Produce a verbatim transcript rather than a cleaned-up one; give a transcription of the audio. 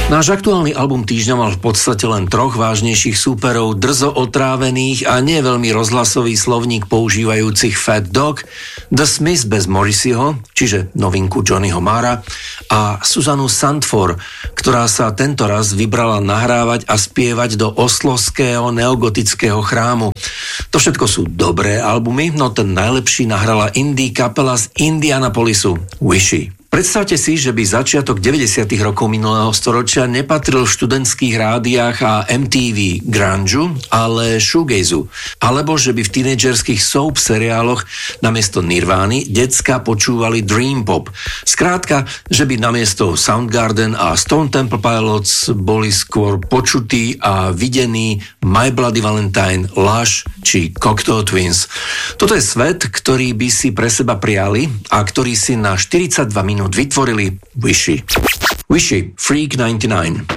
Náš aktuálny album týždňa mal v podstate len troch vážnejších súperov, drzo otrávených a nie veľmi rozhlasový slovník používajúcich Fat Dog, The Smiths bez Morrisseyho, čiže novinku Johnnyho Marra, a Suzannu Sandford, ktorá sa tento raz vybrala nahrávať a spievať do oslovského neogotického chrámu. To všetko sú dobré albumy, no ten najlepší nahrala indie kapela z Indianapolisu, Wishy. Predstavte si, že by začiatok deväťdesiatych rokov minulého storočia nepatril v študentských rádiách a em té vé grungeu, ale shoegazu. Alebo že by v tínedžerských soap seriáloch namiesto Nirvány decká počúvali Dream Pop. Skrátka, že by namiesto Soundgarden a Stone Temple Pilots boli skôr počutí a videní My Bloody Valentine, Lush či Cocteau Twins. Toto je svet, ktorý by si pre seba prijali a ktorý si na štyridsaťdva minút vytvorili Wishy. Wishy, Freak deväťdesiatdeväť.